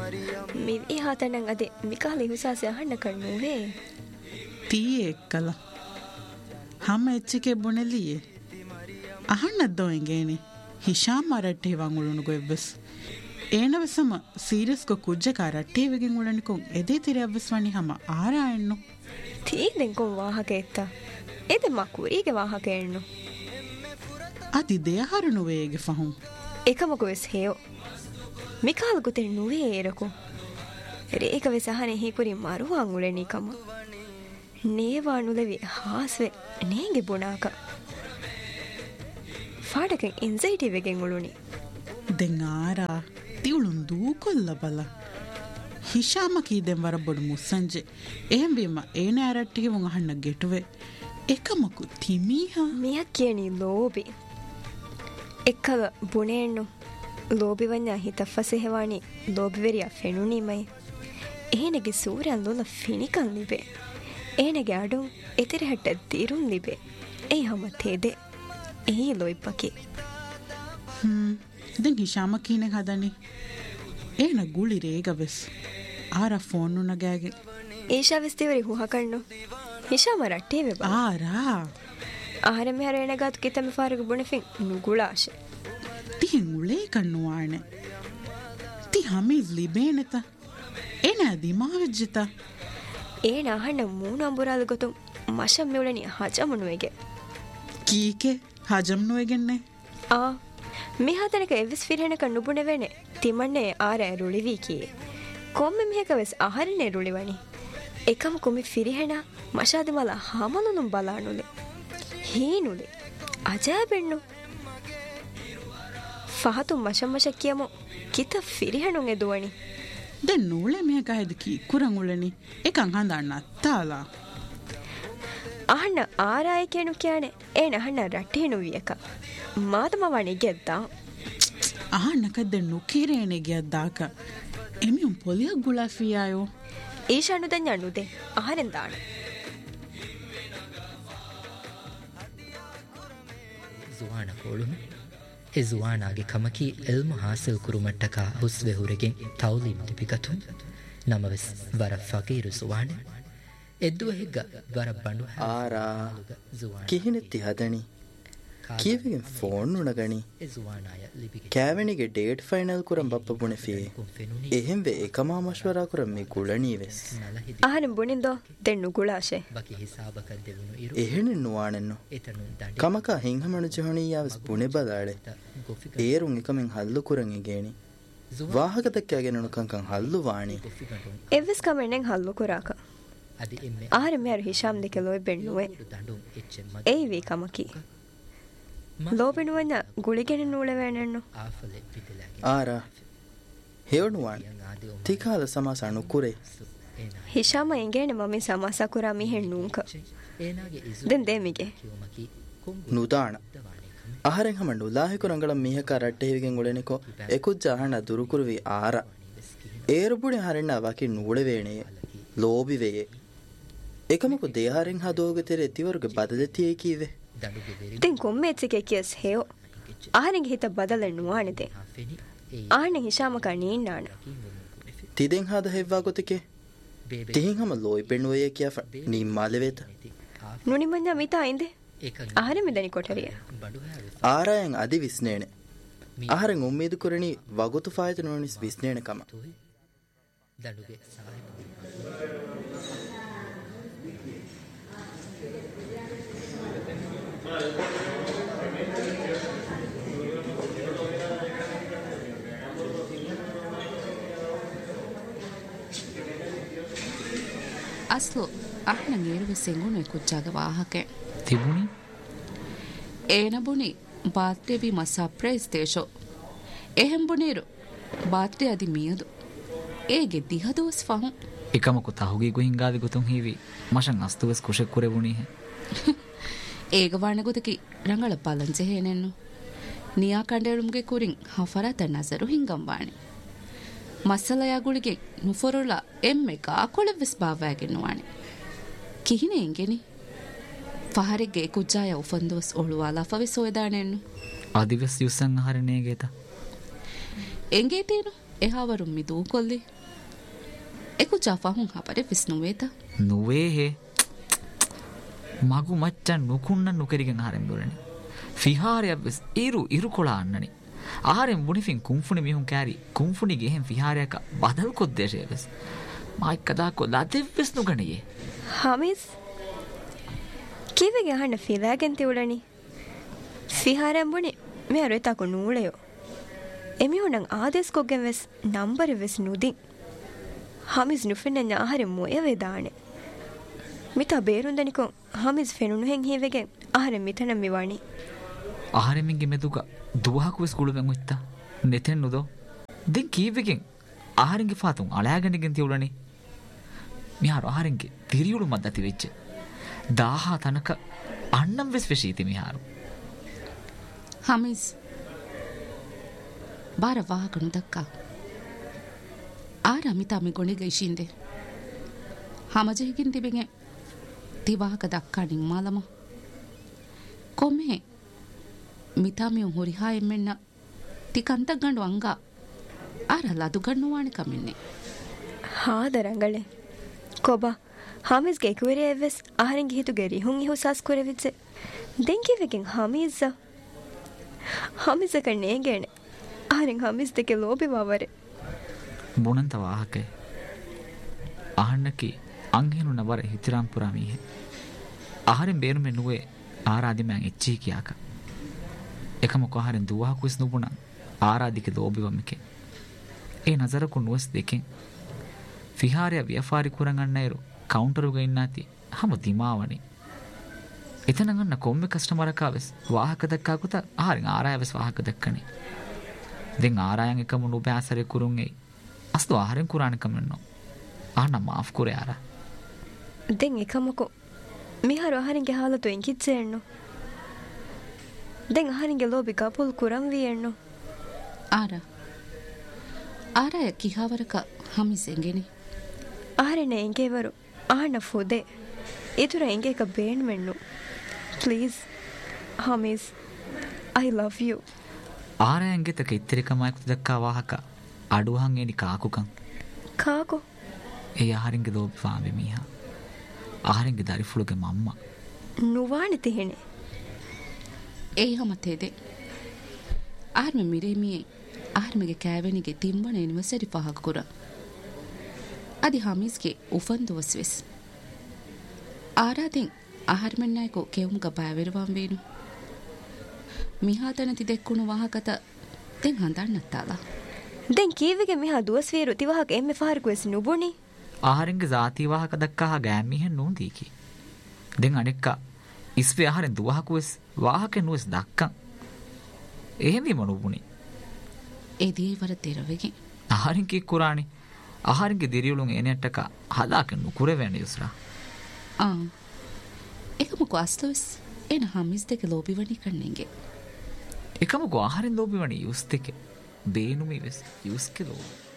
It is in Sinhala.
මිවි හතනන් අද මිකාලි හුසාසය අහන්න කන්නුවේ තියේ එක්කලා හම එච්චකේ බොනෙලියේ අහන්නත් දොයිගේනේ හිෂාම් රට්ටේ වංගුලුණු ගොෙව්වස් ඒනවසම සීරියස්කො කුජ්ජකා රට්ටේ වෙගෙන් උලනිකොන් එදේ තිරයවස් වනි හම ආරායන්නු තීදෙන් කොන් වාහක එත්තා එද මකුරීගේ වාහක එන්නු අදි දෙයහරු නුවේගේ ෆහුන් එකමක වෙස් හේයෝ මිකාල ගුතෙන් නුවේ ඒරකු රේක වෙසහනේ හේකුරි මරුවන් උලෙනිකම නේවා නුලෙවි හාස්වේ නේගේ බොනාක ෆාඩකෙන් ඉන්සයිටි වෙගෙන් උලුනි දෙන් ආරා තිවුලුන් දූ කොල්ල බල හිෂාම කීදෙන් වර බොඩු මුස්සංජෙ එහෙම වීම ඒන ඇරට්ටිගේ මුන් අහන්න ගෙටුවේ එකමකු තිමීහා මියක් කියනි ලෝබි එක්කව බුණේන්නු ලෝබිවඥා හිතෆසෙහෙවානි ලෝබිවෙරියා ෆෙනුනීමයි ඒනගේ සූරයන් ලොල ෆිනිකන් ලිබේ ඒනගේ අඩුන් එතිරහැට දීරුන් ලිබේ ඒ හම තේදේ ඒ ලොයිපකි දැන් හිෂාම කීනෙක් හදන්නේ ඒන ගුලි රේගවෙස් ආර ෆෝන් උනගෑගේ ඒෂා වෙස්තිවරි හුහකන්නු හිෂාම රට්ටේ වෙබ ආරා ආරම හැරේනගත් කිතම ෆාරක බුණෆින් නුගුලාශ තිහින් උලේ කන්නුවානේ ති හමි ලිබේනෙත එන දිමාවෙජ්ජිත ඒ නාහන්න මූණ අඹුරාද ගොතුම් මෂම් මෙවලනි හජමුනුවේගේ කීකේ හජම්නුවේගෙන්නේ ආ මෙහතනක එවිස් ෆිරහෙනක නුබුණවෙනේ තිමන්නේ ආර රුලිවී කියේ කොම්මෙ මෙහක වෙස් ආහාරනේ රුලිවනි එකම කොමි ෆිරිහෙන මෂාද මල හාමලුනුම් බලානුලේ හීනුලේ අජාබෙන්නු ෆහතුම් මෂම්මෂ කියමු කිත ෆිරිහෙනුන් එදුවනි දැන් නූලේ මෙහක හැදකි කුරන් උලනි එකන් හඳන්න අත්තාලා අහන්න ආරාය කෙනු කියන්නේ ඒ නහන්න රට්ටේනු වියක මාතම වණි ගෙද්දා අහන්නකද නුකිරේනේ ගෙද්දාක එමියුම් පොලියක් ගුලාෆියායෝ ඊෂානු දැන් යන්නුදේ අහරෙන් දාන ಜುವಾನ ಕೋಳುನು ಎ ಜುವಾನಾಗೆ ಕಮಕಿ ಎಲ್ಮ ಹಾಸಿಲ್ ಕುರುಮಟ್ಟಕ ಹುಸ್ವೆ ಹುರೆಗೆ ತೌಲಿಮ್ ಲಿಪಿಕತು ನಮವೆಸ್ ವರ ಫಕೀರು ಜುವಾನೆ ಎದ್ದುವ ಹೆಗ್ಗ ವರ ಬಂಡು ಆರಾ ಕಿಹಿನೆತ್ತಿ ಹದಣಿ ಕೀವಿಗೆ ಫೋನ್ ಉಣಗಣಿ ಕ್ಯಾವೆನಿಗೆ ಡೇಟ್ ಫೈನಲ್ ಕುರಂ ಬಪ್ಪ ಬುಣೆಫಿ ಎಹೆಂವೆ ಏಕಮಾ ಮಶ್ವರಾ ಕುರಂ ಮಿ ಗುಳಣೀವೆಸ್ ಆಹನೆ ಬುಣಿಂದೋ ದೆನ್ನು ಗುಳಾಶೆ ಬಕಿ ಹಿಸಾಬಕ ದೆವುನು ಇರು ಎಹೆನೆ ನುವಾಣೆನ್ನು ಕಮಕ ಹಿಂಗಮಣು ಜಹಣಿಯಾವಸ್ ಬುಣೆ ಬದಾಳೆ ಏರುಂ ಏಕಮೆಂ ಹಲ್ಲು ಕುರಂ ಎಗೇಣಿ ವಾಹಕತಕ್ಕಾಗೆ ನಣುಕಂಕಂ ಹಲ್ಲು ವಾಣಿ ಎವ್ವಿಸ್ ಕಮೆಂಡೆಂ ಹಲ್ಲು ಕುರಾಕ ಆಹರೆ ಮೇರು ಹಿಶಾಮ್ ದಿಕೆ ಲೋಯ್ ಬೆಣ್ಣುವೆ ಏವಿ ಕಮಕಿ ಲೋಬೆಣುವನ್ನ ಗುಳಿಗೆನೆ ನೂಳೆವೇಣೆನ್ನು ಆರ ಹೇವಣುವಾಣ ತಿಕಾಲ ಸಮಾಸಾಣು ಕುರೆ ಹಿಶಾಮ ಎಂಗೇನೆ ಮಮ್ಮಿ ಸಮಾಸ ಕುರಾ ಮಿ ಹೆಣ್ಣುಂಕ ದೆನ್ ದೇಮಿಗೆ ನುದಾಣ ಆಹರೆಂ ಹಮಂಡು ಲಾಹಿಕು ರಂಗಳ ಮೀಹಕ ರಟ್ಟೆ ಹಿವಿಗೆ ಗುಳೆನಿಕೋ ಎಕುಜ್ಜ ಹಣ ದುರುಕುರುವಿ ಆರ ಏರುಬುಡಿ ಹರೆಣ್ಣ ವಾಕಿ ನೂಳೆವೇಣೆ ಲೋಬಿವೆಯೇ ಏಕಮಕು ದೇಹಾರೆಂ ಹದೋಗೆ ತೆರೆ ತಿವರುಗೆ ಬದಲತಿಯೇ ಕೀವೆ ತೆಂ ಕೊಮ್ಮೆಚ್ಚಿಗೆ ಕಿಯಸ್ ಹೇಯೋ ಆಹನಿಗೆ ಹಿತ ಬದಲಣ್ಣುವಾಣಿದೆ ಆಹನೆ ಹಿಶಾಮಕ ನೀನಾಣ ತಿದೆಂ ಹಾದ ಹೆವ್ವಾ ಗೊತ್ತಿಕೆ ತಿಹಿಂ ಹಮ ಲೋಯ್ ಬೆಣ್ಣುವೆಯೇ ಕಿಯಫ ನೀ ಮಾಲೆವೇತ ನುನಿಮಂಜ ಮಿತಾ ಇಂದೆ ಆಹರೆ ಮಿದನಿ ಕೊಠರಿಯ ಆರಾಯಂ ಅದಿ ವಿಸ್ನೇಣೆ ಆಹರೆಂ ಉಮ್ಮೀದು ಕುರಣಿ ವಗುತು ಫಾಯತ ನೋಣಿಸ್ ವಿಸ್ನೇಣೆ ಕಮ ದಡುಗೆ ಸಹಾಯ ಅಸ್ಲು ಅಹ್ನ ಗೇರುವೆ ಸೆಂಗುನು ಕುಜ್ಜಾಗ ವಾಹಕೆ ತಿಬುನಿ ಏನಬುನಿ ಬಾತ್ರೆ ಬಿ ಮ ಸರ್ಪ್ರೈಸ್ ತೇಶೋ ಎಹೆಂಬುನೇರು ಬಾತ್ರೆ ಅದಿ ಮಿಯದು ಏಗೆ ದಿಹದೋಸ್ ಫಹು එකමකු තහුගේ ගොහින්ගාවි ගොතුන් හීවි මෂන් අස්තුවස් කුෂෙක් කුරෙවුණී හැ ಏಗ ವಾಣಗುದಕಿ ರಂಗಳ ಪಾಲಂಚೆ ಹೇನೆನ್ನು ನಿಯಾ ಕಂಡೇಳುಮ್ಗೆ ಕುರಿಂ ಹಫರತ ನಜರು ಹಿಂಗಂವಾಣಿ ಮಸಲಯಾಗುಳಿಗೆ ನುಫೊರುಳ ಎಮ್ಮೆ ಕಾಕೊಳೆವ್ವೆಸ್ ಬಾವಾಗೆನ್ನುವಾಣಿ ಕಿಹಿನೆ ಎಂಗೆನಿ ಫಹರಿಗೆ ಕುಜ್ಜಾಯ ಉಫಂದೋಸ್ ಒಳುವಾಲ ಫವೆ ಸೋಯದಾಣೆನ್ನು ಆದಿವಸ್ ಯುಸಂ ಆಹಾರನೇಗೇತ ಎಂಗೇತೇನು එහාවරුම් මිදූ කොල්ලි එකු ජාෆාහුන් හපරෙ විස්නුවේත නුවේ හේ මගු මච්චන් නුකුන්න නුකරිගෙන් හරෙන් දුරනි ෆිහාරයක් වෙස් ඉරු කොලා අන්නනි ආරෙන් බුනිෆින් කුම්ෆුනි මිහුන් කෑරි කුම්ෆුනි ගෙහෙන් ෆිහාරයක බදල් කොද්දේශය වෙස් මයික් කදා කොල්ලා දෙව්වෙස් නුගණයේ හමිස් කීවෙගේ අහන්න ෆිලාගෙන් තිවුලනි ෆිහාරයන් බුනි මෙ අරෙතකු නූලයෝ එමිහුනන් ආදෙස් කොගෙන් වෙස් නම්බර වෙස් නුදින් හමිස් නුෆෙන්න ආහාරෙ මොය වේදානේ මිතා බේරුන්දනිකො හමිස් ෆෙනුනු හෙන් හීවෙගෙන් ආහාරෙ මිතනම් මිවානි ආහාරෙමින්ගේ මෙදුක දුවහකු වෙස් කුළුවෙන් උත්තා නෙතෙන් නුදෝ දෙන් කීවෙගෙන් ආහාරෙන්ගේ ෆාතුන් අලෑගණගෙන් තියුලනේ මිහාර ආහාරෙන්ගේ තිරියුළු මද්දති වෙච්ච 1000 තනක අන්නම් වෙස් වෙශීති මිහාරු හමිස් ಬಾರ ವಾಹಕನು ದಕ್ಕ ಆರ ಮಿತಾಮಿ ಗೊಣಿಗ ಇಶಿಂದೆ ಹಮಜೆಹಿಗಿನ್ ತಿಬೆಗೆ ತಿವಾಹಕ ದಕ್ಕ ನಿಮ್ಮಾಲಮ ಕೊಮ್ಮೆ ಮಿತಾಮಿಯು ಹುರಿಹಾ ಎಮ್ಮೆನ್ನ ತಿ ಕಂತಗಂಡು ಅಂಗ ಆರ ಲದು ಗಣ್ಣುವಾಣಿ ಕಮೆನ್ನೆ ಹಾದರಂಗಳೆ ಕೊಬ ಹಮೀಸ್ಗೆ ಕುರಿ ಎವ್ವೆಸ್ ಆಹರಿಂಗೆ ಹಿತುಗೆ ರಿಹುಂ ಇಹು ಸಾಸ್ ಕುರೆವಿಚ್ಚೆ ದೆಂಕಿವೆಗೆನ್ ಹಮೀಸ ಕಣ್ಣೇಗೇಣೆ ආරෙන් හමිස් දෙක ලෝබෙවවර බොනන්ත වාහකේ අහන්නකි අංහෙනු නවර හිතිරම්පුරා මීහෙ ආහාරෙන් බේරුමෙ නුවේ ආරාදිමයන් එච්චි කියාක එකම කොහරෙන් දුවහකුස් නුබුණ ආරාදික ලෝබෙවමික ඒ නසරකු නුවස් දෙකෙන් ෆිහාරය ව්‍යාපාරි කුරන් අන්නයිරු කවුන්ටරුග ඉන්නාති හම දිමාවනේ එතන ගන්න කොම්මෙ කස්ටමරකාවෙස් වාහක දක්කාකුත ආහාරෙන් ආරායවෙස් වාහක දක්කනේ දෙන් ආරායන් එකම නුබ ආසරේ කුරුන්ගේ අස්තු ආහාරෙන් කුරාණ කමන්නෝ ආන මාෆ් කුරේ ආර දෙන් එකමකෝ මිහාර ආහාරෙන්ගේ ಹಾಲತು ಎಂಕಿಚ್ಚೆಣ್ಣು දෙන් ආහාරෙන්ගේ ලෝබි කපුල් කුරම් වියෙන්නු ආරය කිහවරක හමිසෙන්ගෙනි ආහාරෙන ಎಂಗೆವರು ආන ಫೋದೆ ඉතුරු ಎಂಗೆක Bane මෙන්නු please ಹಮಿಸ್ I love you ආරයන්ගේ තක ඉත්‍රිකමයිකුත දක්කා වාහක අඩුවහන් එනි කාකුකන් කාකෝ ඒ ආහාරෙන්ගේ ලෝබි ෆාමි මීහා ආහාරෙන්ගේ දරිෆුලගේ මම්මා නුවානි තිහෙනේ ඒ හමතේදේ ආර්මෙ මිරේමියේ ආර්මෙගේ කෑවෙනිගේ තිම්බන එනිවර්සරි පහක කුර අදි හමිස්ගේ උෆන්දුවස් වෙස් ආරාදෙන් ආහාරමෙන්නයිකෝ කෙවුම්ග බයවෙරවම් වේනු මිහාතනති දෙක්කුණු වාහකත දෙන් හඳන්නත්තාලා දෙන් කීවිගේ මිහා දුවස් වීරු තිවාහක එම්මෙ ෆාරකුවෙස් නුබුනි ආහාරෙන්ගේ ජාති වාහක දක්කා ගෑම්මිහෙන් නෝදීකි දෙන් අනෙක්කා ඉස්වේ ආහාරෙන් දුවහකුවෙස් වාහකෙන් නුවස් දක්කන් එහෙම වීම නුබුනි එදී වර තෙරවෙගේ ආහාරෙන්ගේ කුරාණි ආහාරෙන්ගේ දිරියුලුන් එනෙට්ටක හදාකෙන් නුකුරේ වෙන්නේ යුස්රා එකමක අස්තවස් එන හමිස් දෙක ලෝබිවනි කන්නේගේ එකම ආහාරෙන් ලෝබිවනි යුස් දෙක බේනුමි වෙස් යුස් කෙලෝ